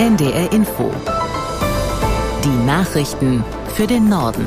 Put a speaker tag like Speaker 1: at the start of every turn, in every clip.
Speaker 1: NDR Info. Die Nachrichten für den Norden.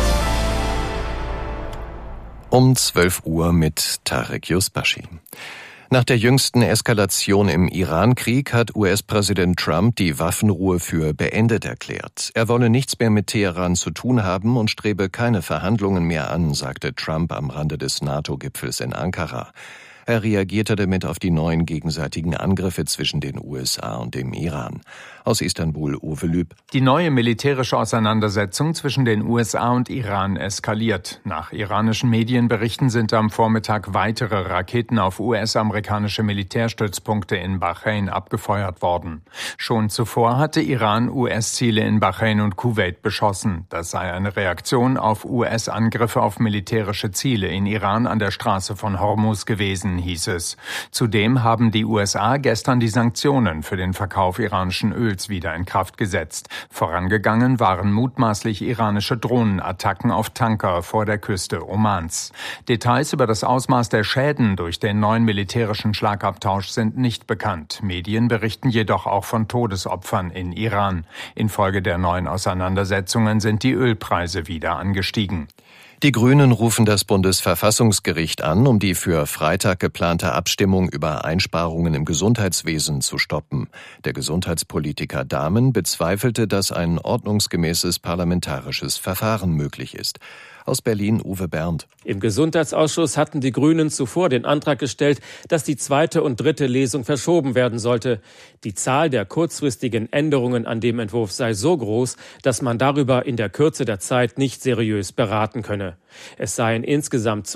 Speaker 2: Um 12 Uhr mit Tarek Yusbashi. Nach der jüngsten Eskalation im Iran-Krieg hat US-Präsident Trump die Waffenruhe für beendet erklärt. Er wolle nichts mehr mit Teheran zu tun haben und strebe keine Verhandlungen mehr an, sagte Trump am Rande des NATO-Gipfels in Ankara. Er reagierte damit auf die neuen gegenseitigen Angriffe zwischen den USA und dem Iran. Aus Istanbul, Uwe Lüb.
Speaker 3: Die neue militärische Auseinandersetzung zwischen den USA und Iran eskaliert. Nach iranischen Medienberichten sind am Vormittag weitere Raketen auf US-amerikanische Militärstützpunkte in Bahrain abgefeuert worden. Schon zuvor hatte Iran US-Ziele in Bahrain und Kuwait beschossen. Das sei eine Reaktion auf US-Angriffe auf militärische Ziele in Iran an der Straße von Hormuz gewesen, hieß es. Zudem haben die USA gestern die Sanktionen für den Verkauf iranischen Öls wieder in Kraft gesetzt. Vorangegangen waren mutmaßlich iranische Drohnenattacken auf Tanker vor der Küste Omans. Details über das Ausmaß der Schäden durch den neuen militärischen Schlagabtausch sind nicht bekannt. Medien berichten jedoch auch von Todesopfern in Iran. Infolge der neuen Auseinandersetzungen sind die Ölpreise wieder angestiegen.
Speaker 2: Die Grünen rufen das Bundesverfassungsgericht an, um die für Freitag geplante Abstimmung über Einsparungen im Gesundheitswesen zu stoppen. Der Gesundheitspolitiker Dahmen bezweifelte, dass ein ordnungsgemäßes parlamentarisches Verfahren möglich ist. Aus Berlin, Uwe Bernd.
Speaker 4: Im Gesundheitsausschuss hatten die Grünen zuvor den Antrag gestellt, dass die zweite und dritte Lesung verschoben werden sollte. Die Zahl der kurzfristigen Änderungen an dem Entwurf sei so groß, dass man darüber in der Kürze der Zeit nicht seriös beraten könne. Es seien insgesamt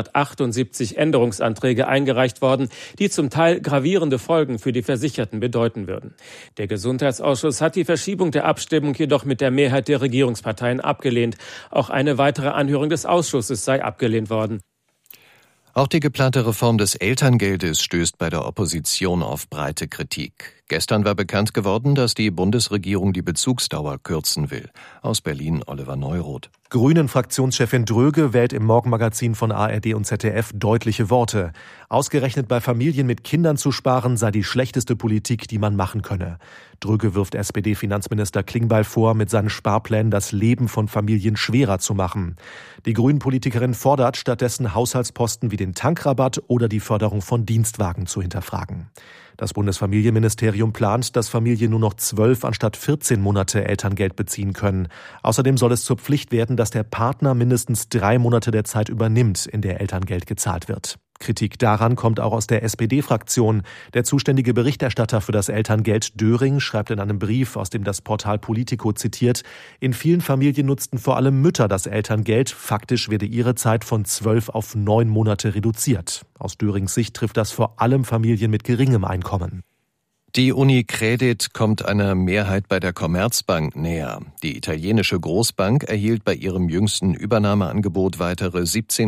Speaker 4: 278 Änderungsanträge eingereicht worden, die zum Teil gravierende Folgen für die Versicherten bedeuten würden. Der Gesundheitsausschuss hat die Verschiebung der Abstimmung jedoch mit der Mehrheit der Regierungsparteien abgelehnt. Auch eine weitere Anhörung des Ausschusses sei abgelehnt worden.
Speaker 2: Auch die geplante Reform des Elterngeldes stößt bei der Opposition auf breite Kritik. Gestern war bekannt geworden, dass die Bundesregierung die Bezugsdauer kürzen will. Aus Berlin, Oliver Neuroth.
Speaker 5: Grünen-Fraktionschefin Dröge wählt im Morgenmagazin von ARD und ZDF deutliche Worte. Ausgerechnet bei Familien mit Kindern zu sparen, sei die schlechteste Politik, die man machen könne. Dröge wirft SPD-Finanzminister Klingbeil vor, mit seinen Sparplänen das Leben von Familien schwerer zu machen. Die Grünen-Politikerin fordert stattdessen, Haushaltsposten wie den Tankrabatt oder die Förderung von Dienstwagen zu hinterfragen. Das Bundesfamilienministerium plant, dass Familien nur noch 12 anstatt 14 Monate Elterngeld beziehen können. Außerdem soll es zur Pflicht werden, dass der Partner mindestens 3 Monate der Zeit übernimmt, in der Elterngeld gezahlt wird. Kritik daran kommt auch aus der SPD-Fraktion. Der zuständige Berichterstatter für das Elterngeld, Döring, schreibt in einem Brief, aus dem das Portal Politico zitiert, in vielen Familien nutzten vor allem Mütter das Elterngeld. Faktisch werde ihre Zeit von 12 auf 9 Monate reduziert. Aus Dörings Sicht trifft das vor allem Familien mit geringem Einkommen.
Speaker 2: Die Unicredit kommt einer Mehrheit bei der Commerzbank näher. Die italienische Großbank erhielt bei ihrem jüngsten Übernahmeangebot weitere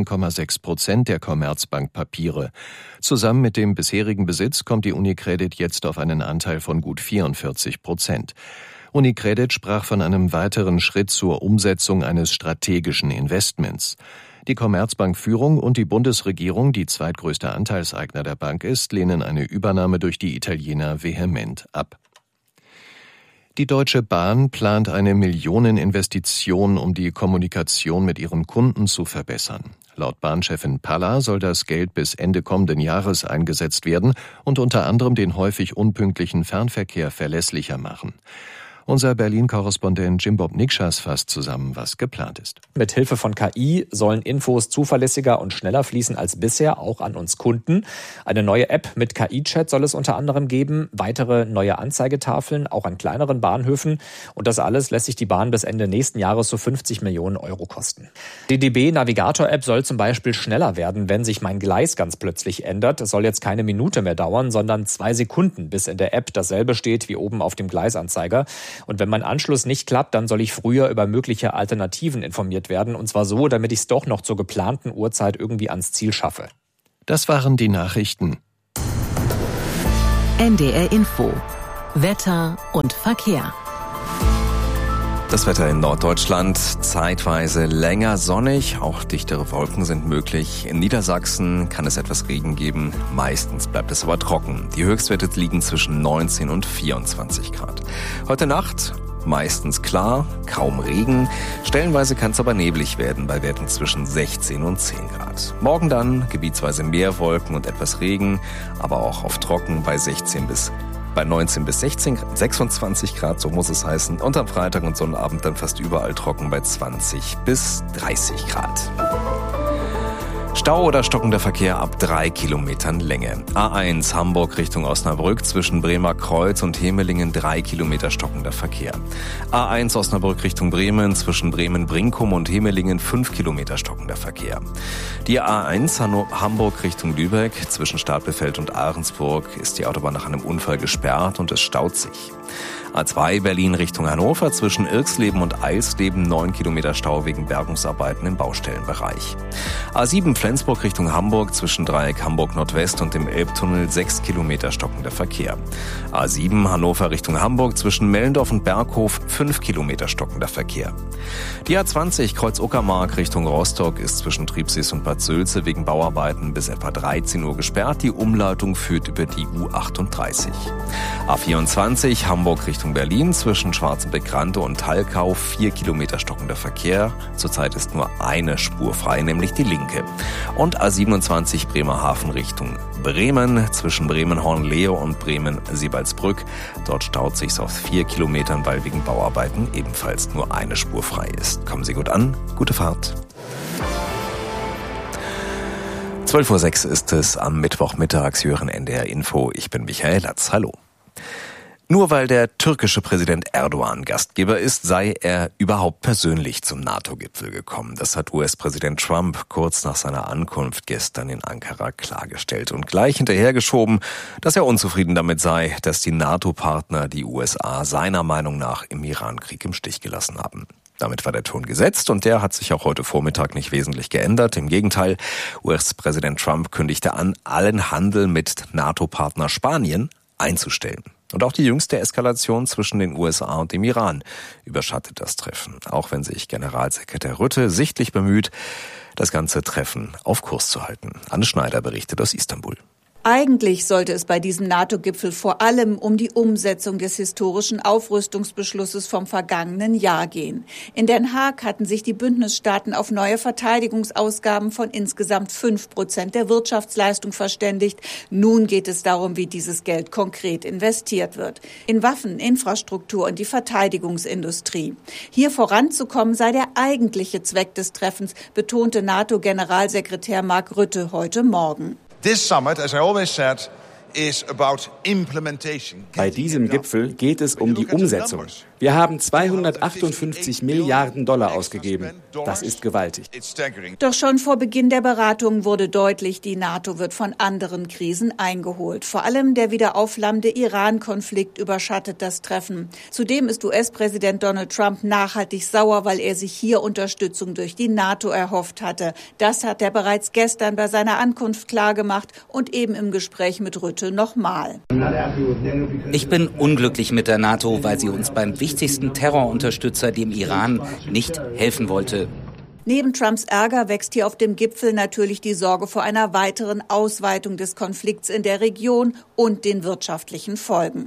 Speaker 2: 17,6% der Commerzbank-Papiere. Zusammen mit dem bisherigen Besitz kommt die Unicredit jetzt auf einen Anteil von gut 44%. Unicredit sprach von einem weiteren Schritt zur Umsetzung eines strategischen Investments. Die Commerzbank-Führung und die Bundesregierung, die zweitgrößte Anteilseigner der Bank ist, lehnen eine Übernahme durch die Italiener vehement ab. Die Deutsche Bahn plant eine Millioneninvestition, um die Kommunikation mit ihren Kunden zu verbessern. Laut Bahnchefin Palla soll das Geld bis Ende kommenden Jahres eingesetzt werden und unter anderem den häufig unpünktlichen Fernverkehr verlässlicher machen. Unser Berlin-Korrespondent Jimbob Nikschas fasst zusammen, was geplant ist.
Speaker 6: Mit Hilfe von KI sollen Infos zuverlässiger und schneller fließen als bisher, auch an uns Kunden. Eine neue App mit KI-Chat soll es unter anderem geben, weitere neue Anzeigetafeln, auch an kleineren Bahnhöfen. Und das alles lässt sich die Bahn bis Ende nächsten Jahres so 50 Millionen Euro kosten. Die DB-Navigator-App soll zum Beispiel schneller werden, wenn sich mein Gleis ganz plötzlich ändert. Es soll jetzt keine Minute mehr dauern, sondern 2 Sekunden, bis in der App dasselbe steht wie oben auf dem Gleisanzeiger. Und wenn mein Anschluss nicht klappt, dann soll ich früher über mögliche Alternativen informiert werden. Und zwar so, damit ich es doch noch zur geplanten Uhrzeit irgendwie ans Ziel schaffe.
Speaker 2: Das waren die Nachrichten.
Speaker 1: NDR Info. Wetter und Verkehr.
Speaker 7: Das Wetter in Norddeutschland zeitweise länger sonnig, auch dichtere Wolken sind möglich. In Niedersachsen kann es etwas Regen geben, meistens bleibt es aber trocken. Die Höchstwerte liegen zwischen 19 und 24 Grad. Heute Nacht meistens klar, kaum Regen. Stellenweise kann es aber neblig werden, bei Werten zwischen 16 und 10 Grad. Morgen dann gebietsweise mehr Wolken und etwas Regen, aber auch auf trocken bei 19 bis 26 Grad, so muss es heißen. Und am Freitag und Sonnabend dann fast überall trocken bei 20 bis 30 Grad. Stau oder stockender Verkehr ab 3 Kilometern Länge. A1 Hamburg Richtung Osnabrück zwischen Bremer Kreuz und Hemelingen 3 Kilometer stockender Verkehr. A1 Osnabrück Richtung Bremen zwischen Bremen-Brinkum und Hemelingen 5 Kilometer stockender Verkehr. Die A1 Hamburg Richtung Lübeck zwischen Stapelfeld und Ahrensburg ist die Autobahn nach einem Unfall gesperrt und es staut sich. A2 Berlin Richtung Hannover zwischen Irxleben und Eilsleben 9 Kilometer Stau wegen Bergungsarbeiten im Baustellenbereich. A7 Flensburg Richtung Hamburg zwischen Dreieck Hamburg Nordwest und dem Elbtunnel 6 Kilometer stockender Verkehr. A7 Hannover Richtung Hamburg zwischen Mellendorf und Berghof 5 Kilometer stockender Verkehr. Die A20 Kreuz Uckermark Richtung Rostock ist zwischen Triebsees und Bad Sülze wegen Bauarbeiten bis etwa 13 Uhr gesperrt. Die Umleitung führt über die U38. A24 Hamburg Richtung Berlin zwischen Schwarzenbeck-Grande und Thalkau 4 Kilometer stockender Verkehr. Zurzeit ist nur eine Spur frei, nämlich die linke. Und A27 Bremerhaven Richtung Bremen zwischen Bremen-Hornlehe und Bremen-Siebalsbrück. Dort staut sich's auf 4 Kilometern, weil wegen Bauarbeiten ebenfalls nur eine Spur frei ist. Kommen Sie gut an, gute Fahrt. 12:06 Uhr ist es am Mittwochmittag. Sie hören NDR Info. Ich bin Michael Latz. Hallo. Nur weil der türkische Präsident Erdogan Gastgeber ist, sei er überhaupt persönlich zum NATO-Gipfel gekommen. Das hat US-Präsident Trump kurz nach seiner Ankunft gestern in Ankara klargestellt und gleich hinterhergeschoben, dass er unzufrieden damit sei, dass die NATO-Partner die USA seiner Meinung nach im Iran-Krieg im Stich gelassen haben. Damit war der Ton gesetzt und der hat sich auch heute Vormittag nicht wesentlich geändert. Im Gegenteil, US-Präsident Trump kündigte an, allen Handel mit NATO-Partner Spanien einzustellen. Und auch die jüngste Eskalation zwischen den USA und dem Iran überschattet das Treffen. Auch wenn sich Generalsekretär Rutte sichtlich bemüht, das ganze Treffen auf Kurs zu halten. Anne Schneider berichtet aus Istanbul.
Speaker 8: Eigentlich sollte es bei diesem NATO-Gipfel vor allem um die Umsetzung des historischen Aufrüstungsbeschlusses vom vergangenen Jahr gehen. In Den Haag hatten sich die Bündnisstaaten auf neue Verteidigungsausgaben von insgesamt 5% der Wirtschaftsleistung verständigt. Nun geht es darum, wie dieses Geld konkret investiert wird. In Waffen, Infrastruktur und die Verteidigungsindustrie. Hier voranzukommen sei der eigentliche Zweck des Treffens, betonte NATO-Generalsekretär Mark Rutte heute Morgen.
Speaker 9: Bei diesem Gipfel geht es um die Umsetzung. Wir haben 258 Milliarden Dollar ausgegeben. Das ist gewaltig.
Speaker 8: Doch schon vor Beginn der Beratungen wurde deutlich, die NATO wird von anderen Krisen eingeholt. Vor allem der wieder aufflammende Iran-Konflikt überschattet das Treffen. Zudem ist US-Präsident Donald Trump nachhaltig sauer, weil er sich hier Unterstützung durch die NATO erhofft hatte. Das hat er bereits gestern bei seiner Ankunft klargemacht und eben im Gespräch mit Rutte nochmal.
Speaker 10: Ich bin unglücklich mit der NATO, weil sie uns beim wichtigsten Terrorunterstützer, dem Iran, nicht helfen wollte.
Speaker 8: Neben Trumps Ärger wächst hier auf dem Gipfel natürlich die Sorge vor einer weiteren Ausweitung des Konflikts in der Region und den wirtschaftlichen Folgen.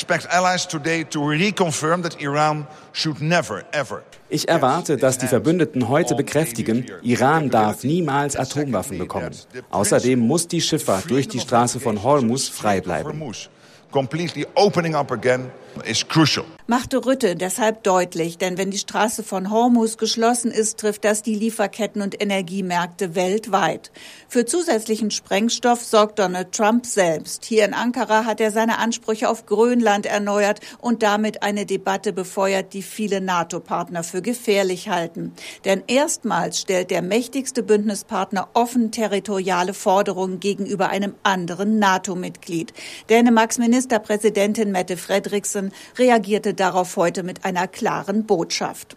Speaker 9: Ich erwarte, dass die Verbündeten heute bekräftigen, Iran darf niemals Atomwaffen bekommen. Außerdem muss die Schifffahrt durch die Straße von Hormuz frei bleiben.
Speaker 8: Machte Rutte deshalb deutlich, denn wenn die Straße von Hormuz geschlossen ist, trifft das die Lieferketten und Energiemärkte weltweit. Für zusätzlichen Sprengstoff sorgt Donald Trump selbst. Hier in Ankara hat er seine Ansprüche auf Grönland erneuert und damit eine Debatte befeuert, die viele NATO-Partner für gefährlich halten. Denn erstmals stellt der mächtigste Bündnispartner offen territoriale Forderungen gegenüber einem anderen NATO-Mitglied. Dänemarks Ministerpräsidentin Mette Frederiksen Jahren, reagierte darauf heute mit einer klaren Botschaft.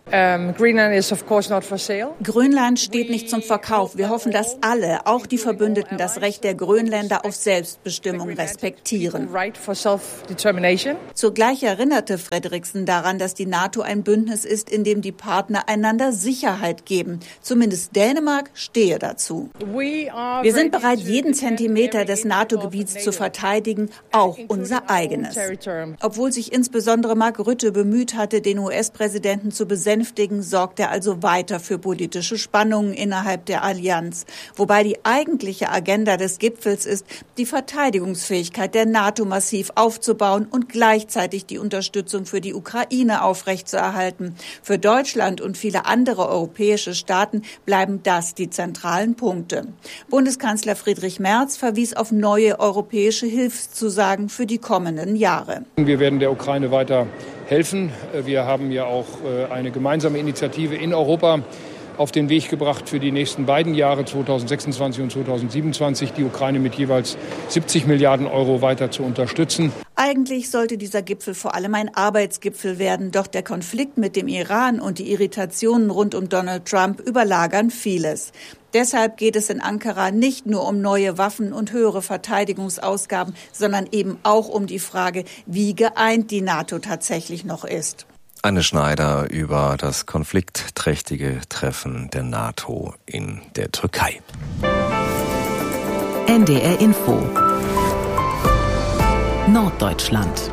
Speaker 8: Grönland steht nicht zum Verkauf. Wir hoffen, dass alle, auch die Verbündeten, das Recht der Grönländer auf Selbstbestimmung respektieren. Zugleich erinnerte Frederiksen daran, dass die NATO ein Bündnis ist, in dem die Partner einander Sicherheit geben. Zumindest Dänemark stehe dazu. Wir sind bereit, jeden Zentimeter des NATO-Gebiets zu verteidigen, auch unser eigenes. Obwohl sich insbesondere Mark Rutte bemüht hatte, den US-Präsidenten zu besänftigen, sorgt er also weiter für politische Spannungen innerhalb der Allianz. Wobei die eigentliche Agenda des Gipfels ist, die Verteidigungsfähigkeit der NATO massiv aufzubauen und gleichzeitig die Unterstützung für die Ukraine aufrechtzuerhalten. Für Deutschland und viele andere europäische Staaten bleiben das die zentralen Punkte. Bundeskanzler Friedrich Merz verwies auf neue europäische Hilfszusagen für die kommenden Jahre.
Speaker 11: Wir werden der Ukraine weiter helfen. Wir haben ja auch eine gemeinsame Initiative in Europa auf den Weg gebracht für die nächsten beiden Jahre, 2026 und 2027, die Ukraine mit jeweils 70 Milliarden Euro weiter zu unterstützen.
Speaker 8: Eigentlich sollte dieser Gipfel vor allem ein Arbeitsgipfel werden, doch der Konflikt mit dem Iran und die Irritationen rund um Donald Trump überlagern vieles. Deshalb geht es in Ankara nicht nur um neue Waffen und höhere Verteidigungsausgaben, sondern eben auch um die Frage, wie geeint die NATO tatsächlich noch ist.
Speaker 7: Anne Schneider über das konfliktträchtige Treffen der NATO in der Türkei.
Speaker 1: NDR Info Norddeutschland.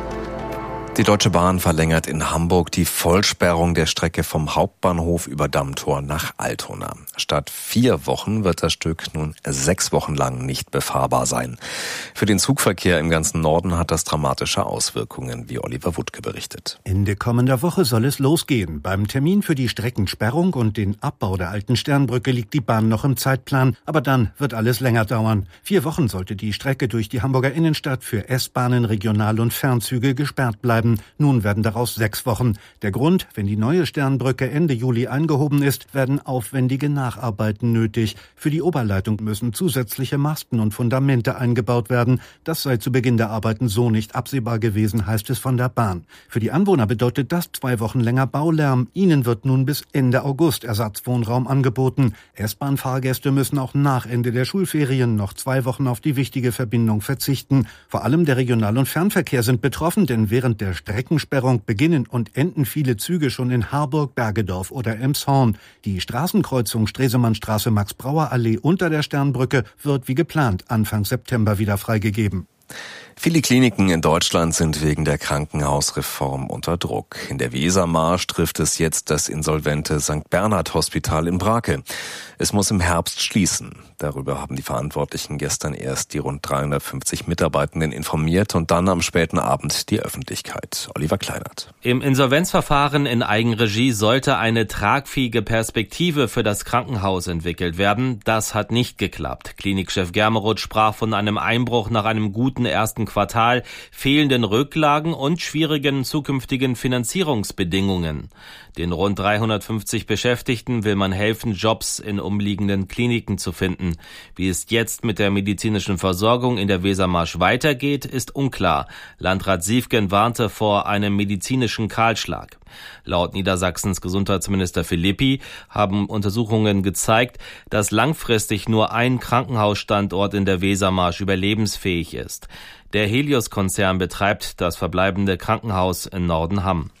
Speaker 7: Die Deutsche Bahn verlängert in Hamburg die Vollsperrung der Strecke vom Hauptbahnhof über Dammtor nach Altona. Statt 4 Wochen wird das Stück nun 6 Wochen lang nicht befahrbar sein. Für den Zugverkehr im ganzen Norden hat das dramatische Auswirkungen, wie Oliver Wuttke berichtet.
Speaker 12: Ende kommender Woche soll es losgehen. Beim Termin für die Streckensperrung und den Abbau der alten Sternbrücke liegt die Bahn noch im Zeitplan. Aber dann wird alles länger dauern. 4 Wochen sollte die Strecke durch die Hamburger Innenstadt für S-Bahnen, Regional- und Fernzüge gesperrt bleiben. Nun werden daraus 6 Wochen. Der Grund, wenn die neue Sternbrücke Ende Juli eingehoben ist, werden aufwendige Nacharbeiten nötig. Für die Oberleitung müssen zusätzliche Masten und Fundamente eingebaut werden. Das sei zu Beginn der Arbeiten so nicht absehbar gewesen, heißt es von der Bahn. Für die Anwohner bedeutet das 2 Wochen länger Baulärm. Ihnen wird nun bis Ende August Ersatzwohnraum angeboten. S-Bahn-Fahrgäste müssen auch nach Ende der Schulferien noch 2 Wochen auf die wichtige Verbindung verzichten. Vor allem der Regional- und Fernverkehr sind betroffen, denn während der Streckensperrung beginnen und enden viele Züge schon in Harburg, Bergedorf oder Elmshorn. Die Straßenkreuzung Stresemannstraße Max-Brauer-Allee unter der Sternbrücke wird wie geplant Anfang September wieder freigegeben.
Speaker 7: Viele Kliniken in Deutschland sind wegen der Krankenhausreform unter Druck. In der Wesermarsch trifft es jetzt das insolvente St. Bernhard Hospital in Brake. Es muss im Herbst schließen. Darüber haben die Verantwortlichen gestern erst die rund 350 Mitarbeitenden informiert und dann am späten Abend die Öffentlichkeit. Oliver Kleinert.
Speaker 13: Im Insolvenzverfahren in Eigenregie sollte eine tragfähige Perspektive für das Krankenhaus entwickelt werden. Das hat nicht geklappt. Klinikchef Germeroth sprach von einem Einbruch nach einem guten ersten Quartal, fehlenden Rücklagen und schwierigen zukünftigen Finanzierungsbedingungen. Den rund 350 Beschäftigten will man helfen, Jobs in umliegenden Kliniken zu finden. Wie es jetzt mit der medizinischen Versorgung in der Wesermarsch weitergeht, ist unklar. Landrat Siefgen warnte vor einem medizinischen Kahlschlag. Laut Niedersachsens Gesundheitsminister Philippi haben Untersuchungen gezeigt, dass langfristig nur ein Krankenhausstandort in der Wesermarsch überlebensfähig ist. Der Helios-Konzern betreibt das verbleibende Krankenhaus in Nordenham.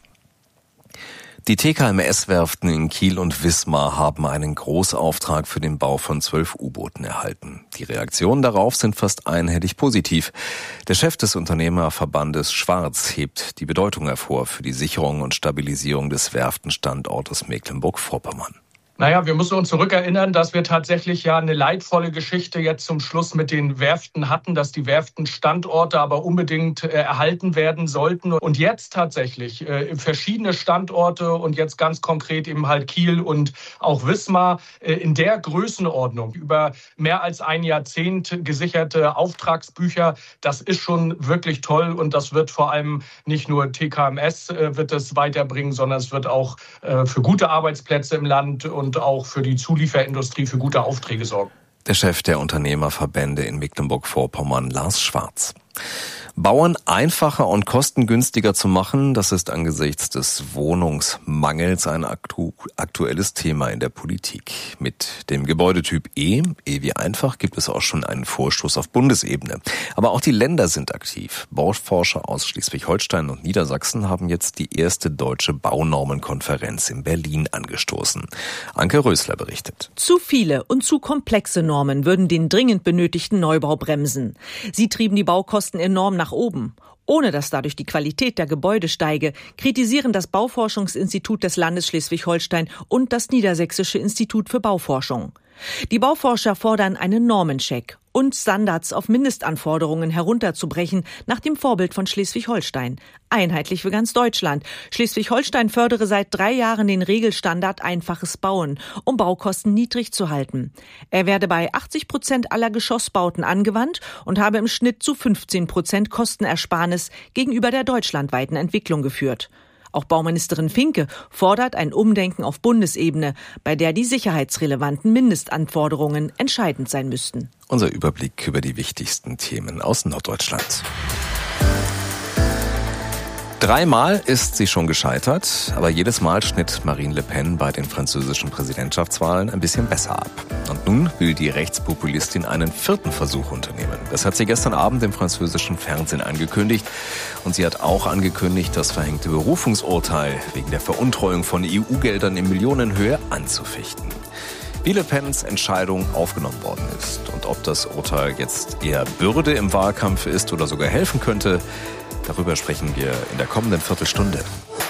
Speaker 7: Die TKMS-Werften in Kiel und Wismar haben einen Großauftrag für den Bau von 12 U-Booten erhalten. Die Reaktionen darauf sind fast einhellig positiv. Der Chef des Unternehmerverbandes Schwarz hebt die Bedeutung hervor für die Sicherung und Stabilisierung des Werftenstandortes Mecklenburg-Vorpommern.
Speaker 14: Naja, wir müssen uns zurückerinnern, dass wir tatsächlich ja eine leidvolle Geschichte jetzt zum Schluss mit den Werften hatten, dass die Werftenstandorte aber unbedingt erhalten werden sollten. Und jetzt tatsächlich verschiedene Standorte und jetzt ganz konkret eben halt Kiel und auch Wismar in der Größenordnung über mehr als ein Jahrzehnt gesicherte Auftragsbücher. Das ist schon wirklich toll und das wird vor allem nicht nur TKMS wird es weiterbringen, sondern es wird auch für gute Arbeitsplätze im Land und auch für die Zulieferindustrie für gute Aufträge sorgen.
Speaker 7: Der Chef der Unternehmerverbände in Mecklenburg-Vorpommern, Lars Schwarz. Bauern einfacher und kostengünstiger zu machen, das ist angesichts des Wohnungsmangels ein aktuelles Thema in der Politik. Mit dem Gebäudetyp E wie einfach, gibt es auch schon einen Vorstoß auf Bundesebene. Aber auch die Länder sind aktiv. Bauforscher aus Schleswig-Holstein und Niedersachsen haben jetzt die erste deutsche Baunormenkonferenz in Berlin angestoßen. Anke Rösler berichtet.
Speaker 15: Zu viele und zu komplexe Normen würden den dringend benötigten Neubau bremsen. Sie trieben die Baukosten enorm nach oben. Ohne dass dadurch die Qualität der Gebäude steige, kritisieren das Bauforschungsinstitut des Landes Schleswig-Holstein und das Niedersächsische Institut für Bauforschung. Die Bauforscher fordern einen Normencheck und Standards auf Mindestanforderungen herunterzubrechen, nach dem Vorbild von Schleswig-Holstein. Einheitlich für ganz Deutschland. Schleswig-Holstein fördere seit 3 Jahren den Regelstandard einfaches Bauen, um Baukosten niedrig zu halten. Er werde bei 80% aller Geschossbauten angewandt und habe im Schnitt zu 15% Kostenersparnis gegenüber der deutschlandweiten Entwicklung geführt. Auch Bauministerin Finke fordert ein Umdenken auf Bundesebene, bei der die sicherheitsrelevanten Mindestanforderungen entscheidend sein müssten.
Speaker 7: Unser Überblick über die wichtigsten Themen aus Norddeutschland. 3-mal ist sie schon gescheitert, aber jedes Mal schnitt Marine Le Pen bei den französischen Präsidentschaftswahlen ein bisschen besser ab. Und nun will die Rechtspopulistin einen 4. Versuch unternehmen. Das hat sie gestern Abend im französischen Fernsehen angekündigt. Und sie hat auch angekündigt, das verhängte Berufungsurteil wegen der Veruntreuung von EU-Geldern in Millionenhöhe anzufechten. Wie Le Pens Entscheidung aufgenommen worden ist und ob das Urteil jetzt eher Bürde im Wahlkampf ist oder sogar helfen könnte, darüber sprechen wir in der kommenden Viertelstunde.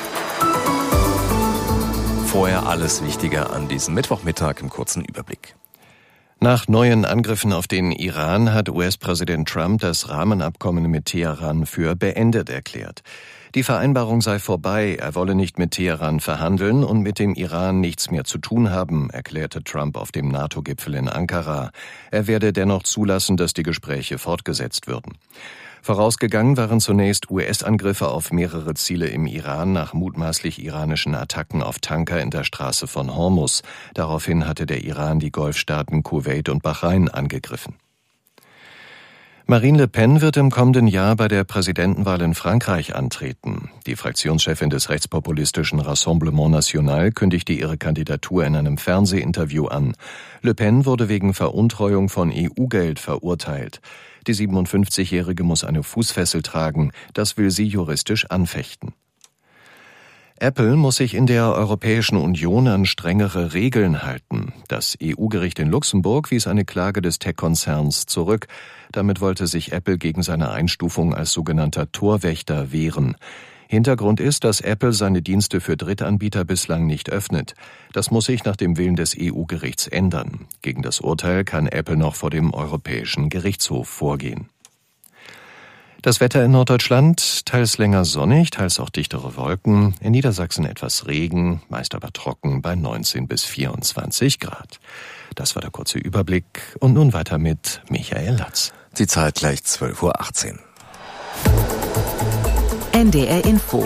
Speaker 7: Vorher alles Wichtige an diesem Mittwochmittag im kurzen Überblick.
Speaker 2: Nach neuen Angriffen auf den Iran hat US-Präsident Trump das Rahmenabkommen mit Teheran für beendet erklärt. Die Vereinbarung sei vorbei, er wolle nicht mit Teheran verhandeln und mit dem Iran nichts mehr zu tun haben, erklärte Trump auf dem NATO-Gipfel in Ankara. Er werde dennoch zulassen, dass die Gespräche fortgesetzt würden. Vorausgegangen waren zunächst US-Angriffe auf mehrere Ziele im Iran nach mutmaßlich iranischen Attacken auf Tanker in der Straße von Hormuz. Daraufhin hatte der Iran die Golfstaaten Kuwait und Bahrain angegriffen. Marine Le Pen wird im kommenden Jahr bei der Präsidentenwahl in Frankreich antreten. Die Fraktionschefin des rechtspopulistischen Rassemblement National kündigte ihre Kandidatur in einem Fernsehinterview an. Le Pen wurde wegen Veruntreuung von EU-Geld verurteilt. Die 57-Jährige muss eine Fußfessel tragen, das will sie juristisch anfechten. Apple muss sich in der Europäischen Union an strengere Regeln halten. Das EU-Gericht in Luxemburg wies eine Klage des Tech-Konzerns zurück. Damit wollte sich Apple gegen seine Einstufung als sogenannter Torwächter wehren. Hintergrund ist, dass Apple seine Dienste für Drittanbieter bislang nicht öffnet. Das muss sich nach dem Willen des EU-Gerichts ändern. Gegen das Urteil kann Apple noch vor dem Europäischen Gerichtshof vorgehen. Das Wetter in Norddeutschland, teils länger sonnig, teils auch dichtere Wolken. In Niedersachsen etwas Regen, meist aber trocken bei 19 bis 24 Grad. Das war der kurze Überblick. Und nun weiter mit Michael Latz.
Speaker 7: Die Zeit gleich 12:18 Uhr.
Speaker 1: NDR Info.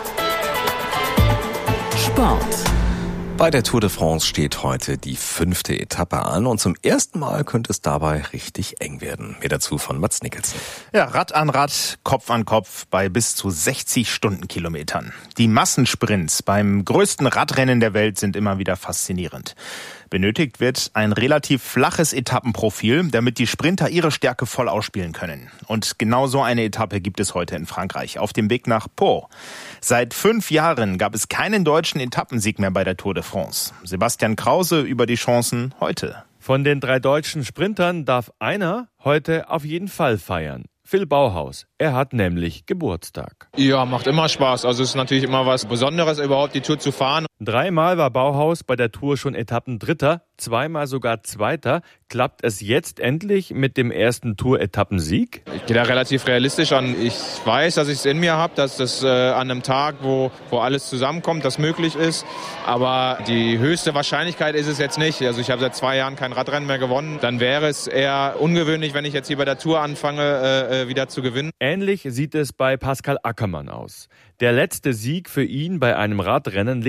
Speaker 1: Sport.
Speaker 7: Bei der Tour de France steht heute die 5. Etappe an und zum ersten Mal könnte es dabei richtig eng werden. Mehr dazu von Mats Nicholson.
Speaker 16: Ja, Rad an Rad, Kopf an Kopf bei bis zu 60 Stundenkilometern. Die Massensprints beim größten Radrennen der Welt sind immer wieder faszinierend. Benötigt wird ein relativ flaches Etappenprofil, damit die Sprinter ihre Stärke voll ausspielen können. Und genau so eine Etappe gibt es heute in Frankreich, auf dem Weg nach Pau. Seit 5 Jahren gab es keinen deutschen Etappensieg mehr bei der Tour de France. Sebastian Krause über die Chancen heute.
Speaker 17: Von den 3 deutschen Sprintern darf einer heute auf jeden Fall feiern. Phil Bauhaus. Er hat nämlich Geburtstag.
Speaker 18: Ja, macht immer Spaß. Also es ist natürlich immer was Besonderes, überhaupt die Tour zu fahren.
Speaker 17: 3-mal war Bauhaus bei der Tour schon Etappendritter, 2-mal sogar Zweiter. Klappt es jetzt endlich mit dem ersten Tour-Etappensieg?
Speaker 18: Ich gehe da relativ realistisch an. Ich weiß, dass ich es in mir habe, dass das an einem Tag, wo alles zusammenkommt, das möglich ist. Aber die höchste Wahrscheinlichkeit ist es jetzt nicht. Also ich habe seit 2 Jahren kein Radrennen mehr gewonnen. Dann wäre es eher ungewöhnlich, wenn ich jetzt hier bei der Tour anfange, wieder zu gewinnen.
Speaker 17: Ähnlich sieht es bei Pascal Ackermann aus. Der letzte Sieg für ihn bei einem Radrennen liegt auch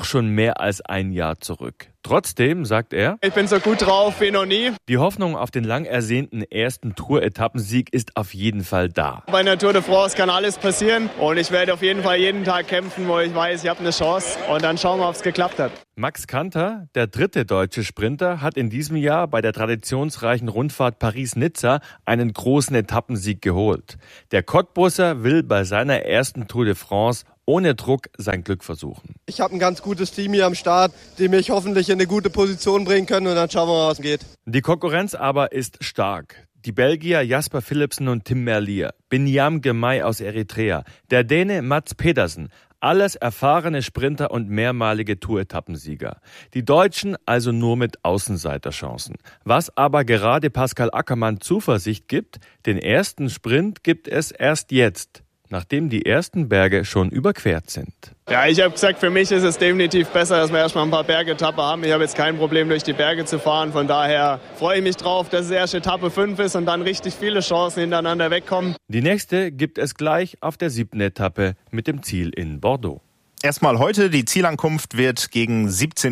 Speaker 17: schon mehr als ein Jahr zurück. Trotzdem, sagt er,
Speaker 19: ich bin so gut drauf wie noch nie.
Speaker 17: Die Hoffnung auf den lang ersehnten ersten Tour-Etappensieg ist auf jeden Fall da.
Speaker 19: Bei einer Tour de France kann alles passieren und ich werde auf jeden Fall jeden Tag kämpfen, wo ich weiß, ich habe eine Chance und dann schauen wir, ob es geklappt hat.
Speaker 17: Max Kanter, der dritte deutsche Sprinter, hat in diesem Jahr bei der traditionsreichen Rundfahrt Paris-Nizza einen großen Etappensieg geholt. Der Cottbusser will bei seiner ersten Tour de France ohne Druck sein Glück versuchen.
Speaker 19: Ich habe ein ganz gutes Team hier am Start, die mich hoffentlich in eine gute Position bringen können und dann schauen wir mal, was geht.
Speaker 17: Die Konkurrenz aber ist stark. Die Belgier Jasper Philipsen und Tim Merlier, Binyam Girmay aus Eritrea, der Däne Mats Pedersen, alles erfahrene Sprinter und mehrmalige Tour-Etappensieger. Die Deutschen also nur mit Außenseiterchancen. Was aber gerade Pascal Ackermann Zuversicht gibt, den ersten Sprint gibt es erst jetzt, nachdem die ersten Berge schon überquert sind.
Speaker 19: Ja, ich habe gesagt, für mich ist es definitiv besser, dass wir erstmal ein paar Bergetappen haben. Ich habe jetzt kein Problem, durch die Berge zu fahren. Von daher freue ich mich drauf, dass es erst Etappe 5 ist und dann richtig viele Chancen hintereinander wegkommen.
Speaker 17: Die nächste gibt es gleich auf der 7. Etappe mit dem Ziel in Bordeaux.
Speaker 16: Erstmal heute, die Zielankunft wird gegen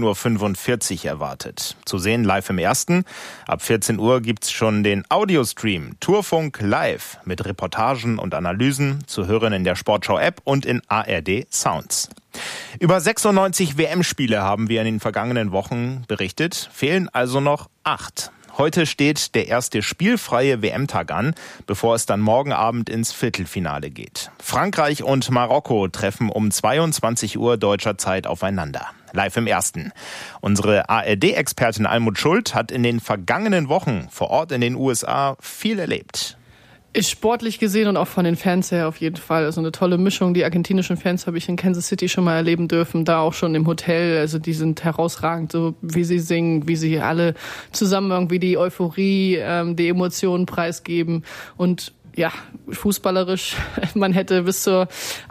Speaker 16: 17.45 Uhr erwartet. Zu sehen live im Ersten. Ab 14 Uhr gibt's schon den Audiostream Tourfunk Live mit Reportagen und Analysen zu hören in der Sportschau-App und in ARD Sounds. Über 96 WM-Spiele haben wir in den vergangenen Wochen berichtet, fehlen also noch 8. Heute steht der erste spielfreie WM-Tag an, bevor es dann morgen Abend ins Viertelfinale geht. Frankreich und Marokko treffen um 22 Uhr deutscher Zeit aufeinander. Live im Ersten. Unsere ARD-Expertin Almut Schuld hat in den vergangenen Wochen vor Ort in den USA viel erlebt.
Speaker 20: Ist sportlich gesehen und auch von den Fans her auf jeden Fall. Also eine tolle Mischung. Die argentinischen Fans habe ich in Kansas City schon mal erleben dürfen. Da auch schon im Hotel. Also die sind herausragend, so wie sie singen, wie sie alle zusammen irgendwie die Euphorie, die Emotionen preisgeben. Und ja, fußballerisch, man hätte bis zur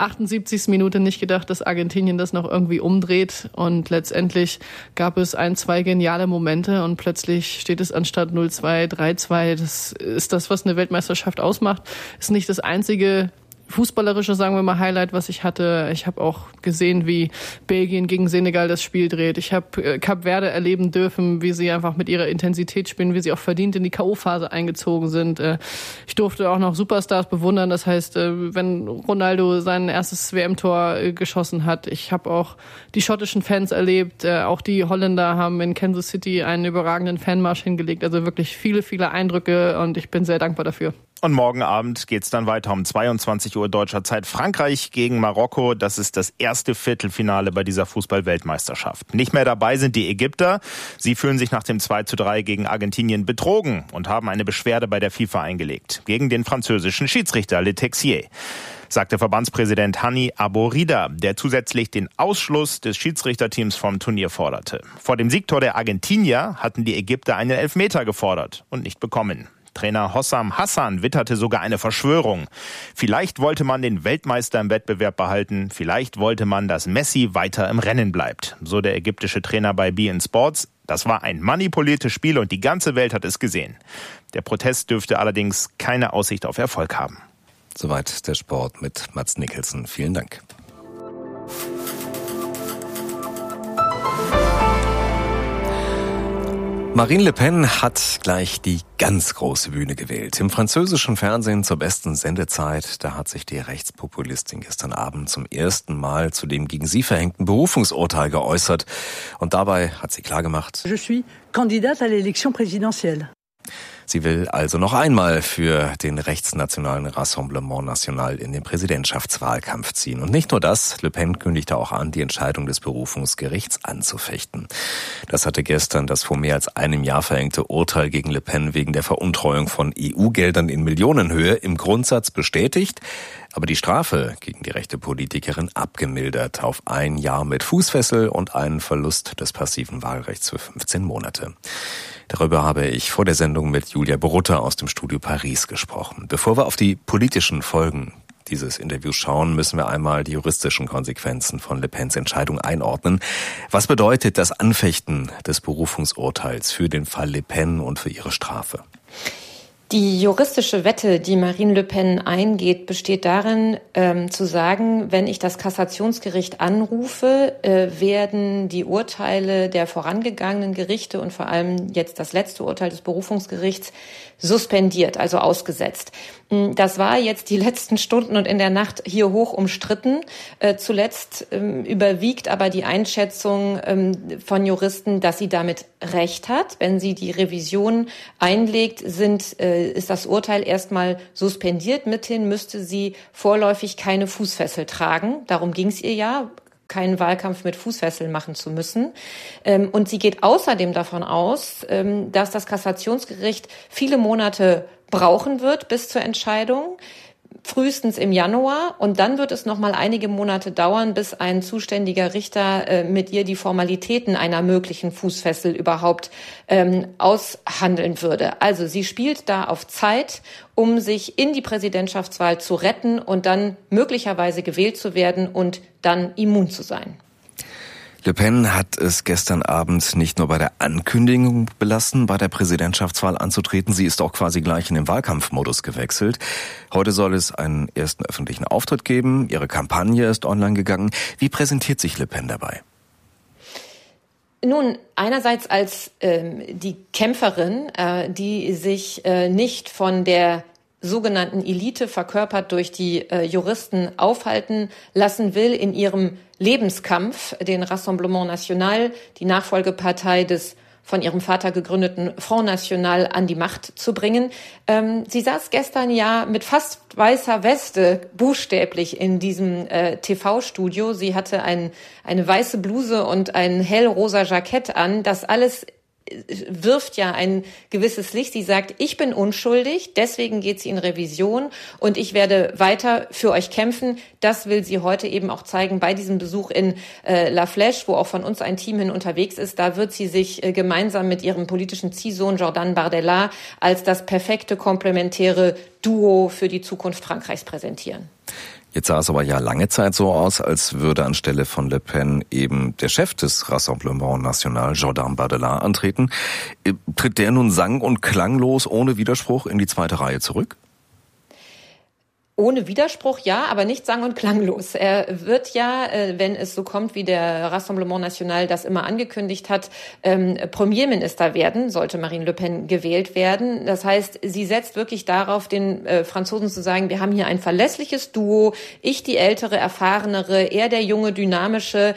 Speaker 20: 78. Minute nicht gedacht, dass Argentinien das noch irgendwie umdreht. Und letztendlich gab es 1-2 geniale Momente und plötzlich steht es anstatt 0-2, 3-2. Das ist das, was eine Weltmeisterschaft ausmacht. Ist nicht das einzige fußballerische, sagen wir mal, Highlight, was ich hatte. Ich habe auch gesehen, wie Belgien gegen Senegal das Spiel dreht. Ich habe Kap Verde erleben dürfen, wie sie einfach mit ihrer Intensität spielen, wie sie auch verdient in die K.O.-Phase eingezogen sind. Ich durfte auch noch Superstars bewundern. Das heißt, wenn Ronaldo sein erstes WM-Tor geschossen hat. Ich habe auch die schottischen Fans erlebt. Auch die Holländer haben in Kansas City einen überragenden Fanmarsch hingelegt. Also wirklich viele, viele Eindrücke und ich bin sehr dankbar dafür.
Speaker 16: Und morgen Abend geht's dann weiter um 22 Uhr deutscher Zeit. Frankreich gegen Marokko. Das ist das erste Viertelfinale bei dieser Fußball-Weltmeisterschaft. Nicht mehr dabei sind die Ägypter. Sie fühlen sich nach dem 2:3 gegen Argentinien betrogen und haben eine Beschwerde bei der FIFA eingelegt. Gegen den französischen Schiedsrichter Le Texier. Sagte Verbandspräsident Hani Aborida, der zusätzlich den Ausschluss des Schiedsrichterteams vom Turnier forderte. Vor dem Siegtor der Argentinier hatten die Ägypter einen Elfmeter gefordert und nicht bekommen. Trainer Hossam Hassan witterte sogar eine Verschwörung. Vielleicht wollte man den Weltmeister im Wettbewerb behalten, vielleicht wollte man, dass Messi weiter im Rennen bleibt. So der ägyptische Trainer bei beIN Sports. Das war ein manipuliertes Spiel und die ganze Welt hat es gesehen. Der Protest dürfte allerdings keine Aussicht auf Erfolg haben.
Speaker 7: Soweit der Sport mit Mats Nicholson. Vielen Dank. Marine Le Pen hat gleich die ganz große Bühne gewählt. Im französischen Fernsehen zur besten Sendezeit, da hat sich die Rechtspopulistin gestern Abend zum ersten Mal zu dem gegen sie verhängten Berufungsurteil geäußert. Und dabei hat sie klargemacht:
Speaker 21: Je suis candidate à l'élection présidentielle.
Speaker 7: Sie will also noch einmal für den rechtsnationalen Rassemblement National in den Präsidentschaftswahlkampf ziehen. Und nicht nur das, Le Pen kündigte auch an, die Entscheidung des Berufungsgerichts anzufechten. Das hatte gestern das vor mehr als einem Jahr verhängte Urteil gegen Le Pen wegen der Veruntreuung von EU-Geldern in Millionenhöhe im Grundsatz bestätigt, aber die Strafe gegen die rechte Politikerin abgemildert auf 1 Jahr mit Fußfessel und einen Verlust des passiven Wahlrechts für 15 Monate. Darüber habe ich vor der Sendung mit Julia Borutta aus dem Studio Paris gesprochen. Bevor wir auf die politischen Folgen dieses Interviews schauen, müssen wir einmal die juristischen Konsequenzen von Le Pens Entscheidung einordnen. Was bedeutet das Anfechten des Berufungsurteils für den Fall Le Pen und für ihre Strafe?
Speaker 3: Die juristische Wette, die Marine Le Pen eingeht, besteht darin, zu sagen, wenn ich das Kassationsgericht anrufe, werden die Urteile der vorangegangenen Gerichte und vor allem jetzt das letzte Urteil des Berufungsgerichts suspendiert, also ausgesetzt. Das war jetzt die letzten Stunden und in der Nacht hier hoch umstritten. Zuletzt überwiegt aber die Einschätzung von Juristen, dass sie damit recht hat. Wenn sie die Revision einlegt, ist das Urteil erstmal suspendiert. Mithin müsste sie vorläufig keine Fußfessel tragen. Darum ging es ihr ja, keinen Wahlkampf mit Fußfesseln machen zu müssen. Und sie geht außerdem davon aus, dass das Kassationsgericht viele Monate brauchen wird bis zur Entscheidung, frühestens im Januar. Und dann wird es noch mal einige Monate dauern, bis ein zuständiger Richter mit ihr die Formalitäten einer möglichen Fußfessel überhaupt aushandeln würde. Also sie spielt da auf Zeit, um sich in die Präsidentschaftswahl zu retten und dann möglicherweise gewählt zu werden und dann immun zu sein.
Speaker 7: Le Pen hat es gestern Abend nicht nur bei der Ankündigung belassen, bei der Präsidentschaftswahl anzutreten. Sie ist auch quasi gleich in den Wahlkampfmodus gewechselt. Heute soll es einen ersten öffentlichen Auftritt geben. Ihre Kampagne ist online gegangen. Wie präsentiert sich Le Pen dabei?
Speaker 3: Nun, einerseits als die Kämpferin, die sich nicht von der sogenannten Elite verkörpert durch die Juristen aufhalten lassen will in ihrem Lebenskampf, den Rassemblement National, die Nachfolgepartei des von ihrem Vater gegründeten Front National, an die Macht zu bringen. Sie saß gestern ja mit fast weißer Weste buchstäblich in diesem TV-Studio. Sie hatte eine weiße Bluse und ein hellrosa Jackett an. Das alles wirft ja ein gewisses Licht. Sie sagt, ich bin unschuldig, deswegen geht sie in Revision und ich werde weiter für euch kämpfen. Das will sie heute eben auch zeigen bei diesem Besuch in La Flèche, wo auch von uns ein Team hin unterwegs ist. Da wird sie sich gemeinsam mit ihrem politischen Ziehsohn Jordan Bardella als das perfekte komplementäre Duo für die Zukunft Frankreichs präsentieren.
Speaker 7: Jetzt sah es aber ja lange Zeit so aus, als würde anstelle von Le Pen eben der Chef des Rassemblement National, Jordan Bardella, antreten. Tritt der nun sang- und klanglos ohne Widerspruch in die zweite Reihe zurück?
Speaker 3: Ohne Widerspruch, ja, aber nicht sang- und klanglos. Er wird ja, wenn es so kommt, wie der Rassemblement National das immer angekündigt hat, Premierminister werden, sollte Marine Le Pen gewählt werden. Das heißt, sie setzt wirklich darauf, den Franzosen zu sagen, wir haben hier ein verlässliches Duo, ich die ältere, erfahrenere, er der junge, dynamische,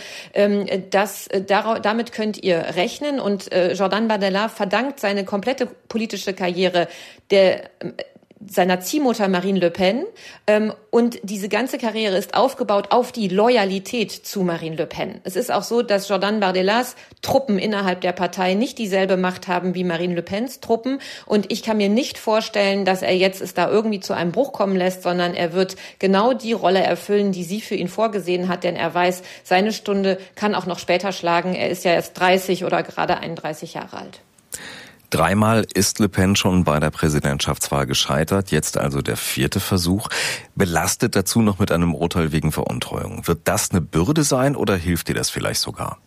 Speaker 3: damit könnt ihr rechnen. Und Jordan Bardella verdankt seine komplette politische Karriere seiner Ziehmutter Marine Le Pen, und diese ganze Karriere ist aufgebaut auf die Loyalität zu Marine Le Pen. Es ist auch so, dass Jordan Bardellas Truppen innerhalb der Partei nicht dieselbe Macht haben wie Marine Le Pens Truppen, und ich kann mir nicht vorstellen, dass er jetzt es da irgendwie zu einem Bruch kommen lässt, sondern er wird genau die Rolle erfüllen, die sie für ihn vorgesehen hat, denn er weiß, seine Stunde kann auch noch später schlagen. Er ist ja erst 30 oder gerade 31 Jahre alt.
Speaker 7: Dreimal ist Le Pen schon bei der Präsidentschaftswahl gescheitert, jetzt also der 4. Versuch. Belastet dazu noch mit einem Urteil wegen Veruntreuung. Wird das eine Bürde sein oder hilft dir das vielleicht sogar?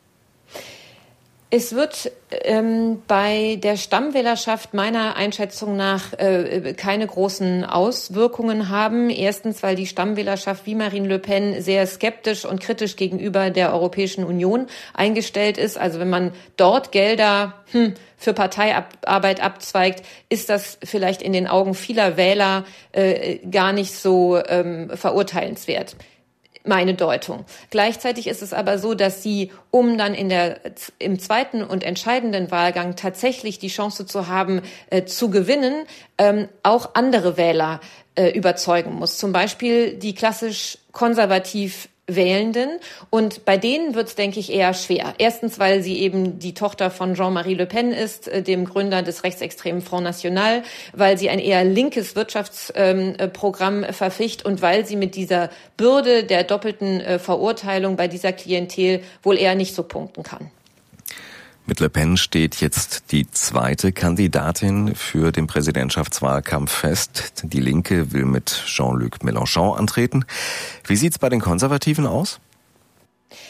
Speaker 3: Es wird bei der Stammwählerschaft meiner Einschätzung nach keine großen Auswirkungen haben. Erstens, weil die Stammwählerschaft wie Marine Le Pen sehr skeptisch und kritisch gegenüber der Europäischen Union eingestellt ist. Also wenn man dort Gelder für Parteiarbeit abzweigt, ist das vielleicht in den Augen vieler Wähler gar nicht so verurteilenswert. Meine Deutung. Gleichzeitig ist es aber so, dass sie, um dann im zweiten und entscheidenden Wahlgang tatsächlich die Chance zu haben, zu gewinnen, auch andere Wähler überzeugen muss. Zum Beispiel die klassisch konservativ Wählenden. Und bei denen wird es, denke ich, eher schwer. Erstens, weil sie eben die Tochter von Jean-Marie Le Pen ist, dem Gründer des rechtsextremen Front National, weil sie ein eher linkes Wirtschaftsprogramm verficht und weil sie mit dieser Bürde der doppelten Verurteilung bei dieser Klientel wohl eher nicht so punkten kann.
Speaker 7: Mit Le Pen steht jetzt die zweite Kandidatin für den Präsidentschaftswahlkampf fest. Die Linke will mit Jean-Luc Mélenchon antreten. Wie sieht's bei den Konservativen aus?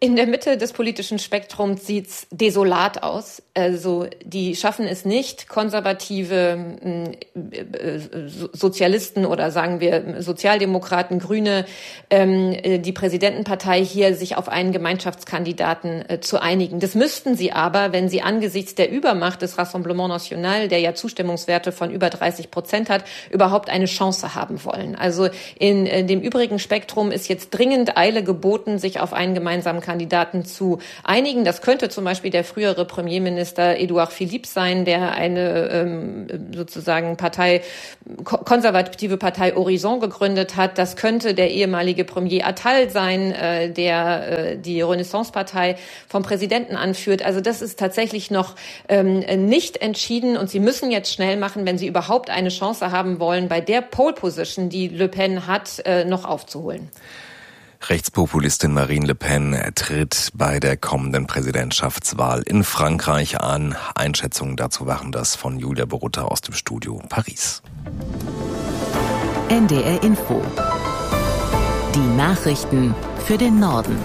Speaker 3: In der Mitte des politischen Spektrums sieht's desolat aus. Also die schaffen es nicht, konservative Sozialisten oder sagen wir Sozialdemokraten, Grüne, die Präsidentenpartei hier sich auf einen Gemeinschaftskandidaten zu einigen. Das müssten sie aber, wenn sie angesichts der Übermacht des Rassemblement National, der ja Zustimmungswerte von über 30% hat, überhaupt eine Chance haben wollen. Also in dem übrigen Spektrum ist jetzt dringend Eile geboten, sich auf einen gemeinsamen Kandidaten zu einigen. Das könnte zum Beispiel der frühere Premierminister Edouard Philippe sein, der eine sozusagen konservative Partei Horizon gegründet hat. Das könnte der ehemalige Premier Attal sein, der die Renaissance-Partei vom Präsidenten anführt. Also das ist tatsächlich noch nicht entschieden und sie müssen jetzt schnell machen, wenn sie überhaupt eine Chance haben wollen, bei der Pole-Position, die Le Pen hat, noch aufzuholen.
Speaker 7: Rechtspopulistin Marine Le Pen tritt bei der kommenden Präsidentschaftswahl in Frankreich an. Einschätzungen dazu waren das von Julia Borutta aus dem Studio Paris.
Speaker 1: NDR Info. Die Nachrichten für den Norden.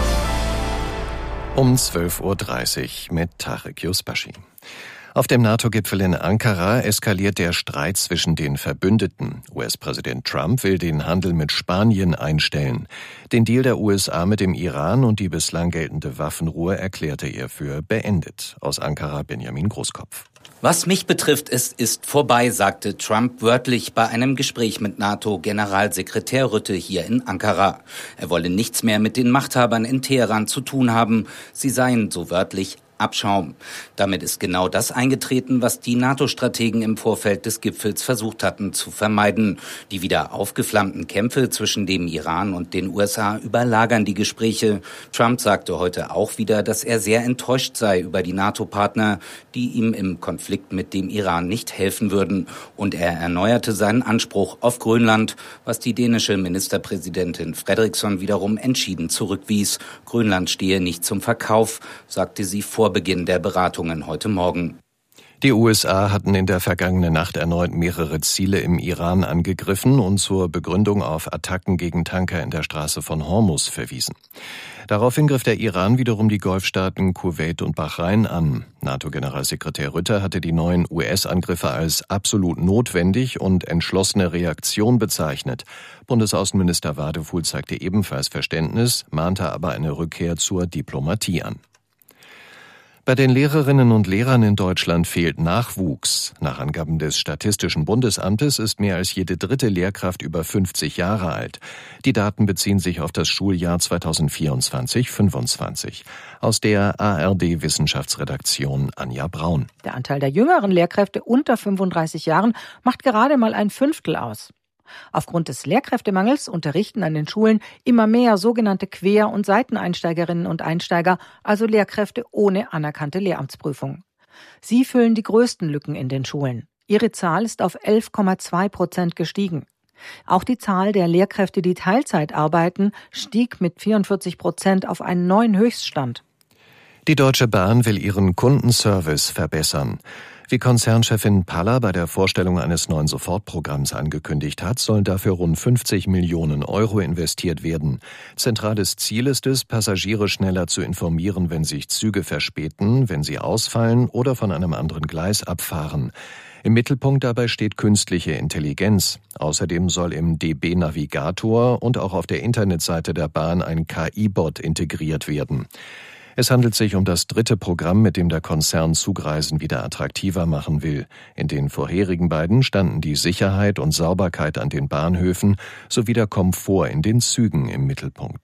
Speaker 2: Um 12.30 Uhr mit Tarek Yusbashi. Auf dem NATO-Gipfel in Ankara eskaliert der Streit zwischen den Verbündeten. US-Präsident Trump will den Handel mit Spanien einstellen. Den Deal der USA mit dem Iran und die bislang geltende Waffenruhe erklärte er für beendet. Aus Ankara Benjamin Großkopf.
Speaker 10: Was mich betrifft, es ist vorbei, sagte Trump wörtlich bei einem Gespräch mit NATO-Generalsekretär Rutte hier in Ankara. Er wolle nichts mehr mit den Machthabern in Teheran zu tun haben. Sie seien, so wörtlich, Abschaum. Damit ist genau das eingetreten, was die NATO-Strategen im Vorfeld des Gipfels versucht hatten zu vermeiden. Die wieder aufgeflammten Kämpfe zwischen dem Iran und den USA überlagern die Gespräche. Trump sagte heute auch wieder, dass er sehr enttäuscht sei über die NATO-Partner, die ihm im Konflikt mit dem Iran nicht helfen würden. Und er erneuerte seinen Anspruch auf Grönland, was die dänische Ministerpräsidentin Frederiksen wiederum entschieden zurückwies. Grönland stehe nicht zum Verkauf, sagte sie vor Beginn der Beratungen heute Morgen.
Speaker 2: Die USA hatten in der vergangenen Nacht erneut mehrere Ziele im Iran angegriffen und zur Begründung auf Attacken gegen Tanker in der Straße von Hormuz verwiesen. Daraufhin griff der Iran wiederum die Golfstaaten Kuwait und Bahrain an. NATO-Generalsekretär Rutte hatte die neuen US-Angriffe als absolut notwendig und entschlossene Reaktion bezeichnet. Bundesaußenminister Wadefuhl zeigte ebenfalls Verständnis, mahnte aber eine Rückkehr zur Diplomatie an. Bei den Lehrerinnen und Lehrern in Deutschland fehlt Nachwuchs. Nach Angaben des Statistischen Bundesamtes ist mehr als jede dritte Lehrkraft über 50 Jahre alt. Die Daten beziehen sich auf das Schuljahr 2024/25. Aus der ARD-Wissenschaftsredaktion Anja Braun.
Speaker 4: Der Anteil der jüngeren Lehrkräfte unter 35 Jahren macht gerade mal 1/5 aus. Aufgrund des Lehrkräftemangels unterrichten an den Schulen immer mehr sogenannte Quer- und Seiteneinsteigerinnen und Einsteiger, also Lehrkräfte ohne anerkannte Lehramtsprüfung. Sie füllen die größten Lücken in den Schulen. Ihre Zahl ist auf 11,2% gestiegen. Auch die Zahl der Lehrkräfte, die Teilzeit arbeiten, stieg mit 44% auf einen neuen Höchststand.
Speaker 2: Die Deutsche Bahn will ihren Kundenservice verbessern. Wie Konzernchefin Paller bei der Vorstellung eines neuen Sofortprogramms angekündigt hat, sollen dafür rund 50 Millionen Euro investiert werden. Zentrales Ziel ist es, Passagiere schneller zu informieren, wenn sich Züge verspäten, wenn sie ausfallen oder von einem anderen Gleis abfahren. Im Mittelpunkt dabei steht künstliche Intelligenz. Außerdem soll im DB Navigator und auch auf der Internetseite der Bahn ein KI-Bot integriert werden. Es handelt sich um das dritte Programm, mit dem der Konzern Zugreisen wieder attraktiver machen will. In den vorherigen beiden standen die Sicherheit und Sauberkeit an den Bahnhöfen sowie der Komfort in den Zügen im Mittelpunkt.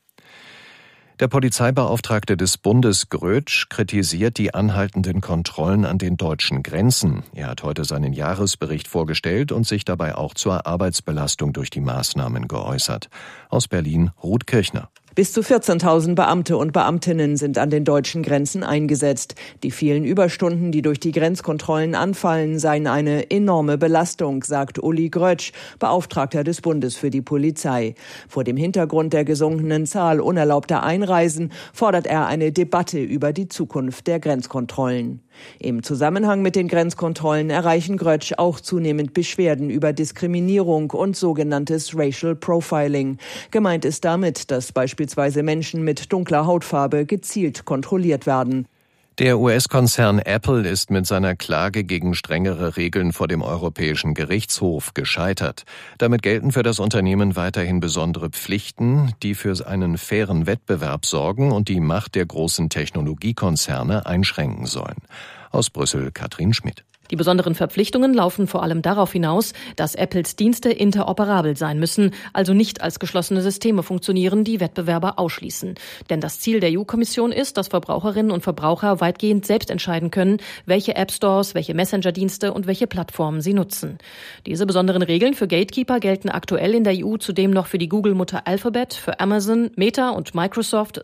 Speaker 2: Der Polizeibeauftragte des Bundes Grötsch kritisiert die anhaltenden Kontrollen an den deutschen Grenzen. Er hat heute seinen Jahresbericht vorgestellt und sich dabei auch zur Arbeitsbelastung durch die Maßnahmen geäußert. Aus Berlin Ruth Kirchner.
Speaker 22: Bis zu 14.000 Beamte und Beamtinnen sind an den deutschen Grenzen eingesetzt. Die vielen Überstunden, die durch die Grenzkontrollen anfallen, seien eine enorme Belastung, sagt Uli Grötsch, Beauftragter des Bundes für die Polizei. Vor dem Hintergrund der gesunkenen Zahl unerlaubter Einreisen fordert er eine Debatte über die Zukunft der Grenzkontrollen. Im Zusammenhang mit den Grenzkontrollen erreichen Grötsch auch zunehmend Beschwerden über Diskriminierung und sogenanntes Racial Profiling. Gemeint ist damit, dass beispielsweise beispielsweise Menschen mit dunkler Hautfarbe gezielt kontrolliert werden.
Speaker 2: Der US-Konzern Apple ist mit seiner Klage gegen strengere Regeln vor dem Europäischen Gerichtshof gescheitert. Damit gelten für das Unternehmen weiterhin besondere Pflichten, die für einen fairen Wettbewerb sorgen und die Macht der großen Technologiekonzerne einschränken sollen. Aus Brüssel Katrin Schmidt.
Speaker 5: Die besonderen Verpflichtungen laufen vor allem darauf hinaus, dass Apples Dienste interoperabel sein müssen, also nicht als geschlossene Systeme funktionieren, die Wettbewerber ausschließen. Denn das Ziel der EU-Kommission ist, dass Verbraucherinnen und Verbraucher weitgehend selbst entscheiden können, welche App-Stores, welche Messenger-Dienste und welche Plattformen sie nutzen. Diese besonderen Regeln für Gatekeeper gelten aktuell in der EU zudem noch für die Google-Mutter Alphabet, für Amazon, Meta und Microsoft